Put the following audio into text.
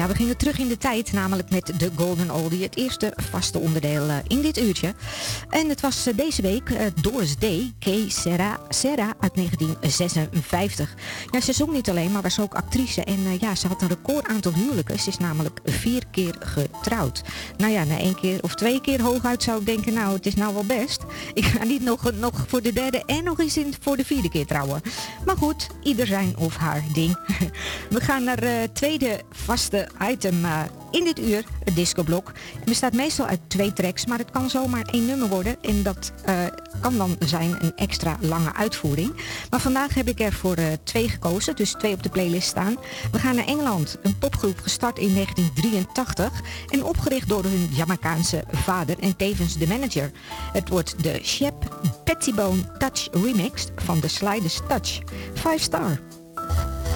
Ja, we gingen terug in de tijd, namelijk met de Golden Oldie, het eerste vaste onderdeel in dit uurtje. En het was deze week Doris Day, Que Sera uit 1956. Ja, ze zong niet alleen, maar was ook actrice. En ja, ze had een record aantal huwelijken. Ze is namelijk 4 keer getrouwd. Nou ja, na 1 keer of 2 keer hooguit zou ik denken, nou, het is nou wel best. Ik ga niet nog voor de 3e en nog eens voor de 4e keer trouwen. Maar goed, ieder zijn of haar ding. We gaan naar het tweede vaste item in dit uur, het discoblok. Het bestaat meestal uit 2 tracks, maar het kan zomaar 1 nummer worden. En dat kan dan zijn een extra lange uitvoering. Maar vandaag heb ik er voor 2 gekozen, dus 2 op de playlist staan. We gaan naar Engeland, een popgroep gestart in 1983 en opgericht door hun Jamaicaanse vader en tevens de manager. Het wordt de Shep Pettibone Touch remix van The Slightest Touch. 5 star.